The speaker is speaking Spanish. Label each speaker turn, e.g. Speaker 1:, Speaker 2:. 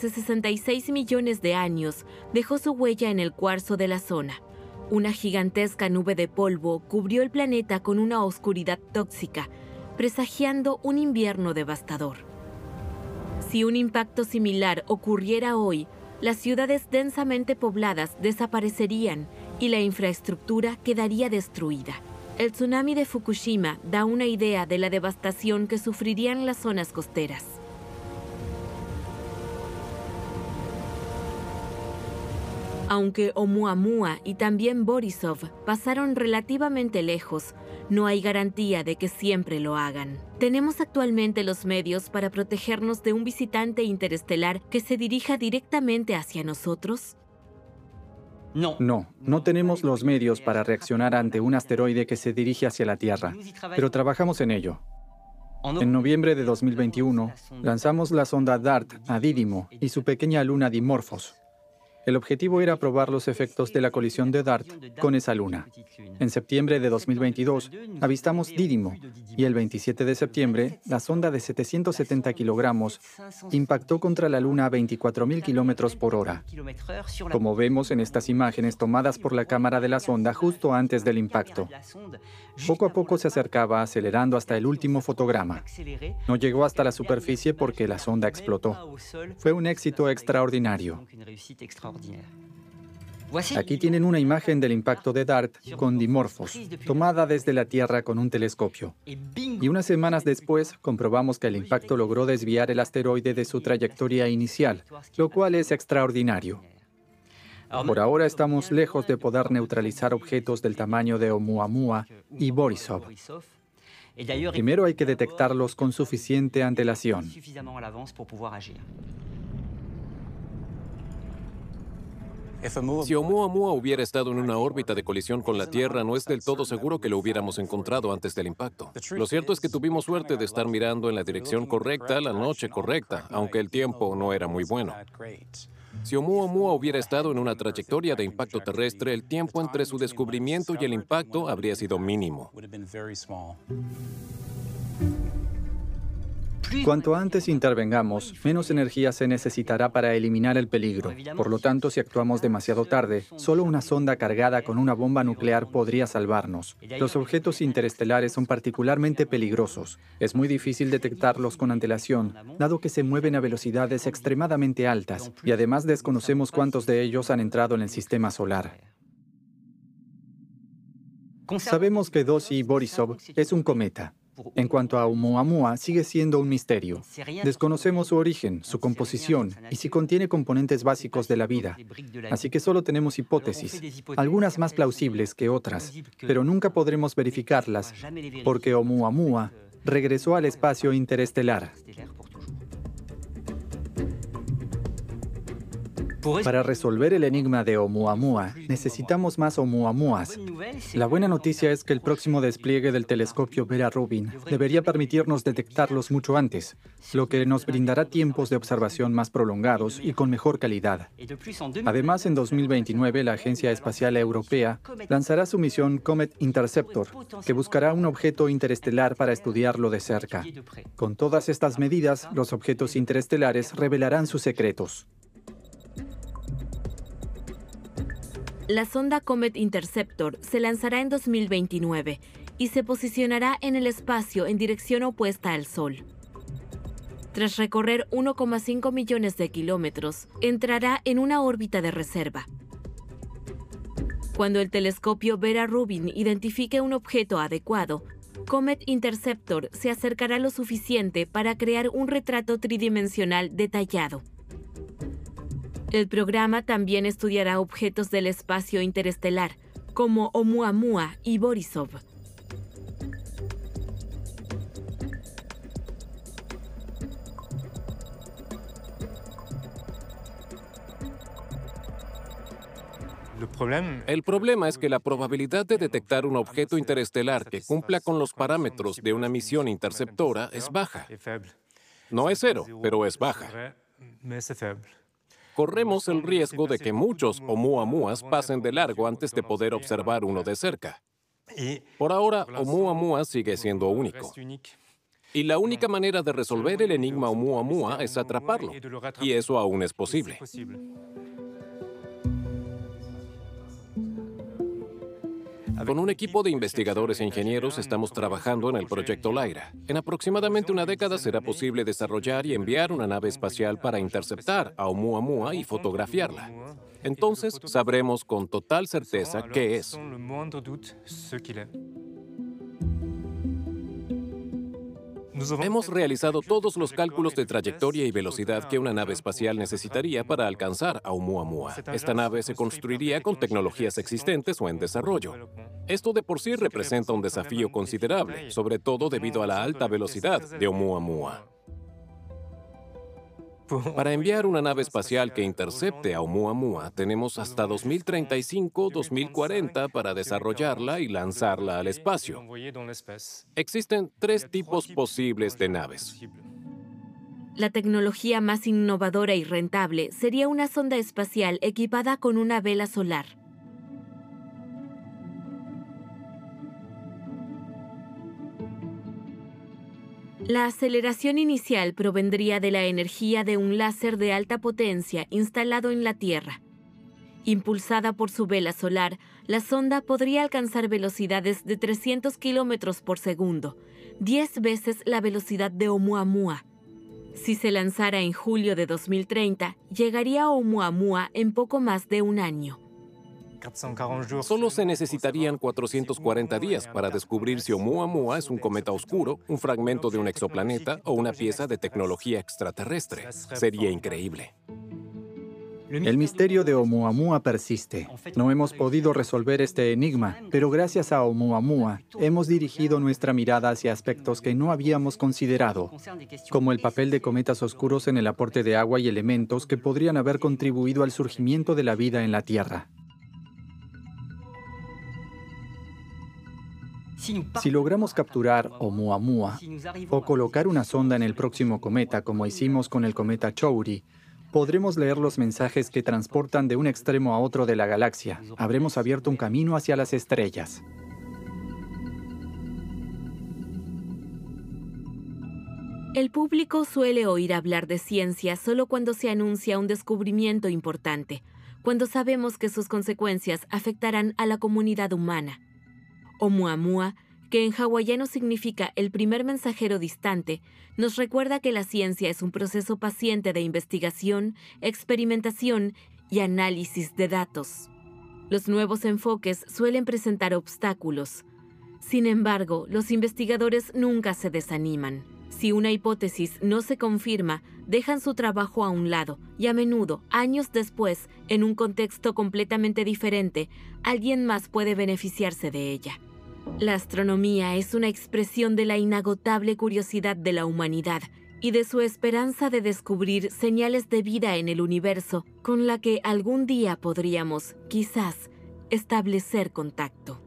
Speaker 1: hace 66 millones de años, dejó su huella en el cuarzo de la zona. Una gigantesca nube de polvo cubrió el planeta con una oscuridad tóxica, presagiando un invierno devastador. Si un impacto similar ocurriera hoy, las ciudades densamente pobladas desaparecerían y la infraestructura quedaría destruida. El tsunami de Fukushima da una idea de la devastación que sufrirían las zonas costeras. Aunque Oumuamua y también Borisov pasaron relativamente lejos, no hay garantía de que siempre lo hagan. ¿Tenemos actualmente los medios para protegernos de un visitante interestelar que se dirija directamente hacia nosotros?
Speaker 2: No tenemos los medios para reaccionar ante un asteroide que se dirige hacia la Tierra, pero trabajamos en ello. En noviembre de 2021, lanzamos la sonda DART a Didimo y su pequeña luna Dimorphos. El objetivo era probar los efectos de la colisión de DART con esa luna. En septiembre de 2022, avistamos Didimo y el 27 de septiembre, la sonda de 770 kilogramos impactó contra la luna a 24.000 kilómetros por hora. Como vemos en estas imágenes tomadas por la cámara de la sonda justo antes del impacto. Poco a poco se acercaba, acelerando hasta el último fotograma. No llegó hasta la superficie porque la sonda explotó. Fue un éxito extraordinario. Aquí tienen una imagen del impacto de DART con Dimorphos, tomada desde la Tierra con un telescopio. Y unas semanas después, comprobamos que el impacto logró desviar el asteroide de su trayectoria inicial, lo cual es extraordinario. Por ahora estamos lejos de poder neutralizar objetos del tamaño de Oumuamua y Borisov. Primero hay que detectarlos con suficiente antelación.
Speaker 3: Si Oumuamua hubiera estado en una órbita de colisión con la Tierra, no es del todo seguro que lo hubiéramos encontrado antes del impacto. Lo cierto es que tuvimos suerte de estar mirando en la dirección correcta, la noche correcta, aunque el tiempo no era muy bueno. Si Oumuamua hubiera estado en una trayectoria de impacto terrestre, el tiempo entre su descubrimiento y el impacto habría sido mínimo.
Speaker 2: Cuanto antes intervengamos, menos energía se necesitará para eliminar el peligro. Por lo tanto, si actuamos demasiado tarde, solo una sonda cargada con una bomba nuclear podría salvarnos. Los objetos interestelares son particularmente peligrosos. Es muy difícil detectarlos con antelación, dado que se mueven a velocidades extremadamente altas, y además desconocemos cuántos de ellos han entrado en el sistema solar. Sabemos que Dosi Borisov es un cometa. En cuanto a Oumuamua, sigue siendo un misterio. Desconocemos su origen, su composición y si contiene componentes básicos de la vida. Así que solo tenemos hipótesis, algunas más plausibles que otras, pero nunca podremos verificarlas porque Oumuamua regresó al espacio interestelar. Para resolver el enigma de Oumuamua, necesitamos más Oumuamuas. La buena noticia es que el próximo despliegue del telescopio Vera Rubin debería permitirnos detectarlos mucho antes, lo que nos brindará tiempos de observación más prolongados y con mejor calidad. Además, en 2029, la Agencia Espacial Europea lanzará su misión Comet Interceptor, que buscará un objeto interestelar para estudiarlo de cerca. Con todas estas medidas, los objetos interestelares revelarán sus secretos.
Speaker 1: La sonda Comet Interceptor se lanzará en 2029 y se posicionará en el espacio en dirección opuesta al Sol. Tras recorrer 1,5 millones de kilómetros, entrará en una órbita de reserva. Cuando el telescopio Vera Rubin identifique un objeto adecuado, Comet Interceptor se acercará lo suficiente para crear un retrato tridimensional detallado. El programa también estudiará objetos del espacio interestelar, como Oumuamua y Borisov.
Speaker 3: El problema es que la probabilidad de detectar un objeto interestelar que cumpla con los parámetros de una misión interceptora es baja. No es cero, pero es baja. Corremos el riesgo de que muchos Oumuamuas pasen de largo antes de poder observar uno de cerca. Por ahora, Oumuamua sigue siendo único. Y la única manera de resolver el enigma Oumuamua es atraparlo. Y eso aún es posible. Con un equipo de investigadores e ingenieros estamos trabajando en el proyecto Lyra. En aproximadamente una década será posible desarrollar y enviar una nave espacial para interceptar a Oumuamua y fotografiarla. Entonces sabremos con total certeza qué es. Hemos realizado todos los cálculos de trayectoria y velocidad que una nave espacial necesitaría para alcanzar a Oumuamua. Esta nave se construiría con tecnologías existentes o en desarrollo. Esto de por sí representa un desafío considerable, sobre todo debido a la alta velocidad de Oumuamua. Para enviar una nave espacial que intercepte a Oumuamua, tenemos hasta 2035-2040 para desarrollarla y lanzarla al espacio. Existen 3 tipos posibles de naves.
Speaker 1: La tecnología más innovadora y rentable sería una sonda espacial equipada con una vela solar. La aceleración inicial provendría de la energía de un láser de alta potencia instalado en la Tierra. Impulsada por su vela solar, la sonda podría alcanzar velocidades de 300 kilómetros por segundo, 10 veces la velocidad de Oumuamua. Si se lanzara en julio de 2030, llegaría a Oumuamua en poco más de un año.
Speaker 3: Solo se necesitarían 440 días para descubrir si Oumuamua es un cometa oscuro, un fragmento de un exoplaneta o una pieza de tecnología extraterrestre. Sería increíble.
Speaker 2: El misterio de Oumuamua persiste. No hemos podido resolver este enigma, pero gracias a Oumuamua hemos dirigido nuestra mirada hacia aspectos que no habíamos considerado, como el papel de cometas oscuros en el aporte de agua y elementos que podrían haber contribuido al surgimiento de la vida en la Tierra. Si logramos capturar Oumuamua o colocar una sonda en el próximo cometa, como hicimos con el cometa Chury, podremos leer los mensajes que transportan de un extremo a otro de la galaxia. Habremos abierto un camino hacia las estrellas.
Speaker 1: El público suele oír hablar de ciencia solo cuando se anuncia un descubrimiento importante, cuando sabemos que sus consecuencias afectarán a la comunidad humana. Oumuamua, que en hawaiano significa el primer mensajero distante, nos recuerda que la ciencia es un proceso paciente de investigación, experimentación y análisis de datos. Los nuevos enfoques suelen presentar obstáculos. Sin embargo, los investigadores nunca se desaniman. Si una hipótesis no se confirma, dejan su trabajo a un lado y a menudo, años después, en un contexto completamente diferente, alguien más puede beneficiarse de ella. La astronomía es una expresión de la inagotable curiosidad de la humanidad y de su esperanza de descubrir señales de vida en el universo con la que algún día podríamos, quizás, establecer contacto.